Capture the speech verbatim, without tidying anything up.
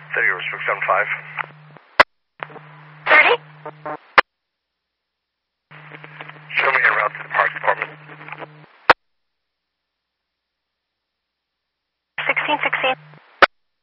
City over six seven five. thirty? Show me a route to the parks department. sixteen sixteen.